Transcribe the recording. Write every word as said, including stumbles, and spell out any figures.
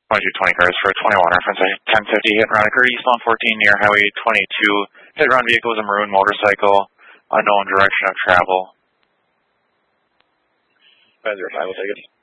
twenty-two twenty cars for twenty-one, reference ten fifty, hit and run occurred eastbound fourteen near Highway twenty-two. Hit and run vehicle was a maroon motorcycle, unknown direction of travel. five zero five, we'll take it.